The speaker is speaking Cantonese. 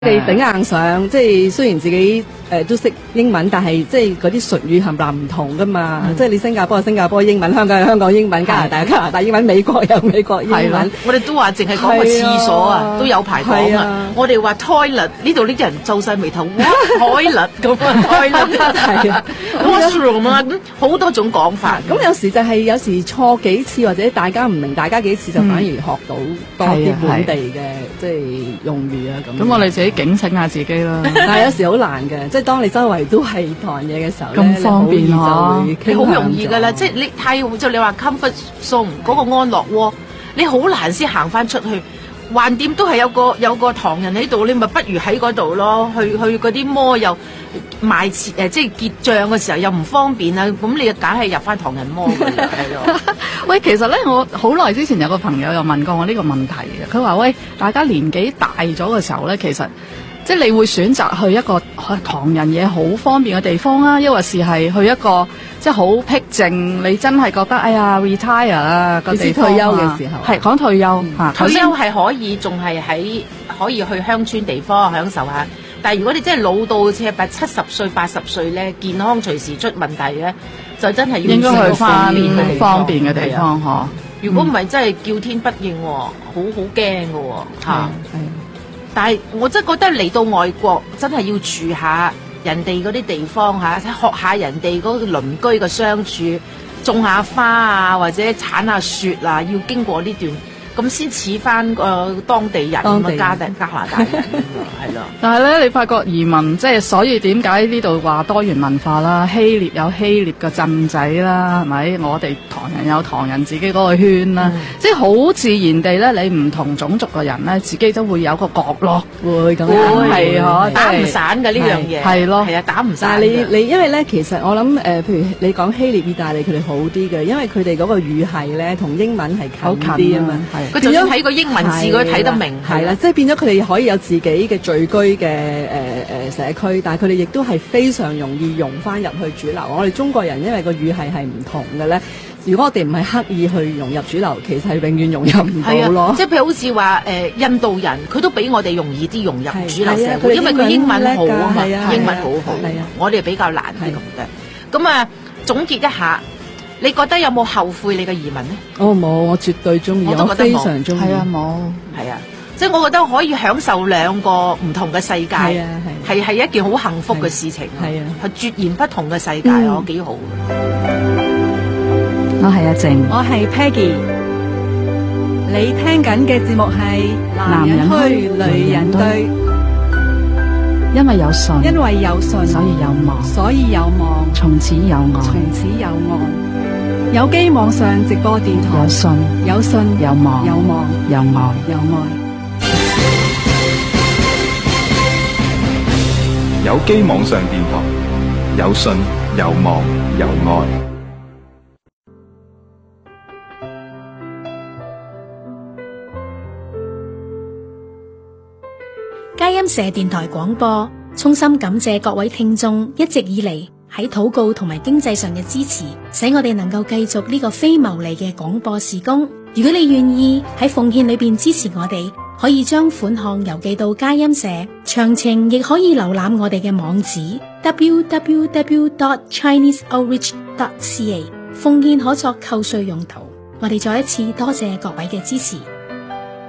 你頂硬上，即係雖然自己都識英文，但係即係嗰啲術語冚唪唥唔同噶嘛。即係你新加坡有新加坡英文，香港有香港英文，加拿大有加拿大英文，美國有美國英文。 我哋都話淨係講個廁所啊，都有排講啊。我哋話 toilet 呢度呢啲人皺晒眉頭 ，toilet 咁啊 ，toilet 係啊 ，washroom 啊，咁好多種講法。 咁有時就係有時錯幾次，或者大家唔明大家幾次，就反而學到多啲本地嘅即係用語啊咁。 咁我哋自己警醒下自己啦。 但係有時好難嘅，即係當你周圍都係唐嘢嘅時候咧， 咁方便你好容易㗎啦。即係你太即係你話 comfort zone 嗰個安樂窩，你好難先行翻出去。橫掂都係有個唐人喺度，你咪不如喺嗰度咯。去嗰啲摩又賣即係結帳嘅時候又唔方便啊。咁你梗係入翻唐人摩㗎啦，係咯。 喂，其實咧，我好耐之前有個朋友又問過我呢個問題嘅。佢話：喂，大家年紀大咗嘅時候咧，其實即係你會選擇去一個唐人嘢好方便嘅地方啊，抑或是係去一個即係好僻靜，你真係覺得哎呀 retire 啊個地方退休嘅時候， 係講退休嚇， 退休係可以，仲係可以去鄉村地方享受下。但係如果你真係老到似係70歲、80歲咧，健康隨時出問題咧，就真係要應該去翻方便嘅地方嗬。 如果唔係真係叫天不應，好驚㗎喎嚇。但係我真係覺得嚟到外國真係要住下人哋嗰啲地方嚇，學下人哋嗰個鄰居嘅相處，種下花啊，或者剷下雪啊，要經過呢段。咁先似翻個當地人咁啊，加拿大人係咯。 但係咧，你發覺移民即係所以點解呢度話多元文化啦？希臘有希臘嘅鎮仔啦，係咪？我哋唐人有唐人自己嗰個圈啦，即係好自然地咧，你唔同種族嘅人咧，自己都會有個角落會咁樣係嗬， 打唔散嘅呢樣嘢係咯， 係啊，打唔散。 但係你因為咧，其實我諗譬如你講希臘、意大利，佢哋好啲嘅，因為佢哋嗰個語系咧同英文係近啲啊嘛。 佢就算睇個英文字，佢睇得明。 係啦，即係變咗佢哋可以有自己嘅聚居嘅社區，但係佢哋亦都係非常容易融翻入去主流。我哋中國人因為個語系係唔同嘅咧，如果我哋唔係刻意去融入主流，其實係永遠融入唔到咯。 即係譬如好似話印度人，佢都比我哋容易啲融入主流社會，因為佢英文好啊嘛，英文好好。我哋比較難啲咁嘅。咁啊，總結一下。你覺得有冇後悔你嘅移民呢？ 冇，我絕對中意，我非常中意。 係啊，冇， 係啊，即係我覺得可以享受兩個唔同嘅世界，係一件好幸福嘅事情。係啊，係截然不同嘅世界，我幾好。 我係阿靜， 我係 Peggy。你聽緊嘅節目係男人虛女人對， 因為有信，所以有望，從此有愛。有機網上直播電台，有信，有望，有愛。 有機網上電台，有信，有望，有愛。 佳音社電台廣播，衷心感謝各位聽眾一直以嚟喺禱告同埋經濟上嘅支持，使我哋能夠繼續呢個非牟利嘅廣播事工。如果你願意喺奉獻裏邊支持我哋，可以將款項郵寄到佳音社，詳情亦可以瀏覽我哋嘅網址 www.chineseoutreach.ca。奉獻可作扣稅用途。我哋再一次多謝各位嘅支持。